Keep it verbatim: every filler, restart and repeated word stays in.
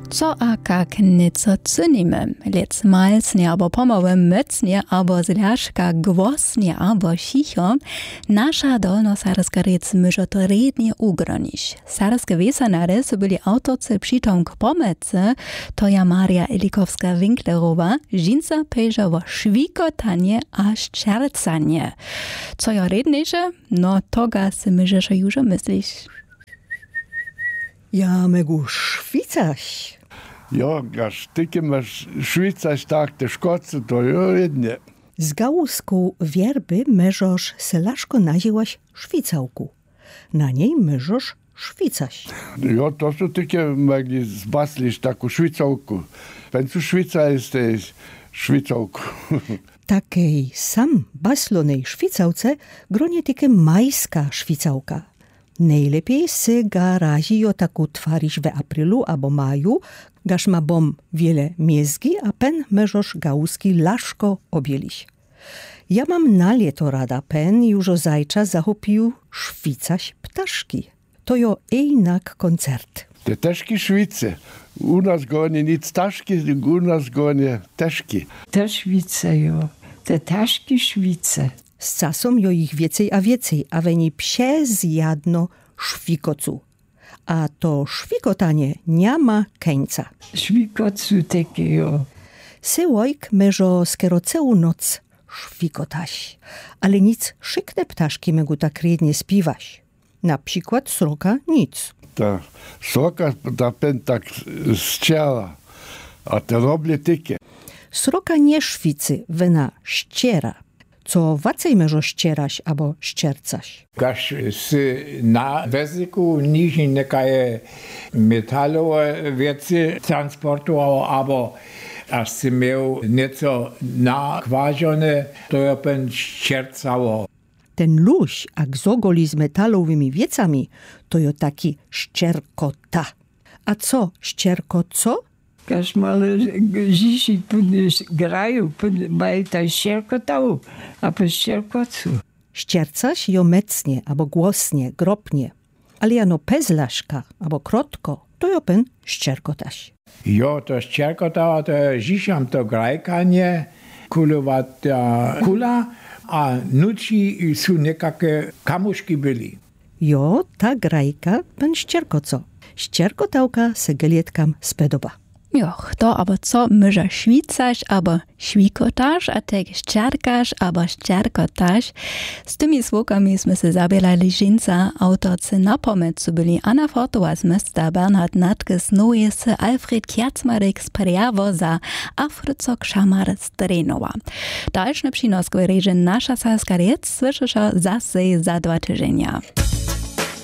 Co a kak nieco cynimy. Lec malcnie albo pomały mycnie albo zляżka głosnie albo cicho, nasza dolnosaryska rec może to rednie ugronić. Sarskie wiesanary so byli autorcy przytomk pomocy, to ja Maria Elikowska-Winklerowa, żinca pejże o szwikotanie a szczercanie. Co ja redniejsze? No toga si myżesz już myślisz. Ja megu szwicać. Ja, gaż tykie masz szwicać tak, te szkocy to jo jednie. Z gałusku wierby meżosz selaszko naziłaś szwicałku. Na niej meżosz szwicać. Ja, to są takie mogli zbaslić taką szwicałku. Pęcu szwica jesteś szwicałku. Takiej sam baslonej szwicałce gronie tykie majska szwicałka. Najlepiej se ga razi jo taku twarić w aprilu albo maju, gaż ma bom wiele miezgi, a pen meżosz gałuski laszko obieliś. Ja mam na lieto rada pen już o zajcza zachopił szwicać ptaszki. To jo ejnak koncert. Te teszki szwice. U nas gonie nic taszki, u nas gonie teszki. Te szwice jo, te taszki szwice. Z czasem jo ich więcej a więcej, a weni psie zjadno szwikocu. A to szwikotanie nie ma końca. Szwikocu takie jo. Syłojk meżo skero całą noc szwikotaś, ale nic szykne ptaszki megu tak rednie spiwaś. Na przykład sroka nic. Ta sroka ta pen tak zciela, a te roble tykie. Sroka nie szwicy, wena ściera. Co wacej meżo ścieraś albo ściercaś. Gaż sy na wezyku niżej nekaje metalowe wiece transportował, albo aż sy miał nieco nakwarzone, to ja pen ściercało. Ten luś, jak zogoli z metalowymi wiecami, to jo taki ścierkota. A co ścierko co? Gaż male dziś grają, mają ta ścierkotał, a po ścierkocu. Ściercaś jo mecnie, albo głosnie, gropnie. Ale jano pezlaszka, albo krotko, to jo pen ścierkotaś. Jo, to ścierkotała, to dziśam to grajkanie, kulowata kula, a nuci są niekake kamuszki byli. Jo, ta grajka pen ścierkoco. Ścierkotałka se gelietkam spodoba. Joch, to aber co myże szwicasz, albo szwikotasz, a tak szczerkasz, albo szczerkotasz. Z tymi słowami jsme se zabielali żinca, autorcy na pomocy byli Anna Fortowa z Mesta, Bernhard Natke z Nojese, Alfred Kjacmarek z Perjawoza, a Fryco Krzamar z Drenowa. Dalszy przynos, który nasza salska rec, słyszysz zase za dwa tygodnie.